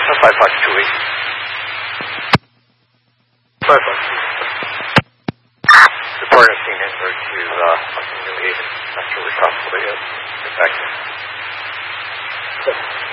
Firefox 280. Firefox. Reporting a scene inward to New Haven. Not sure which hospital yet. Get back to you.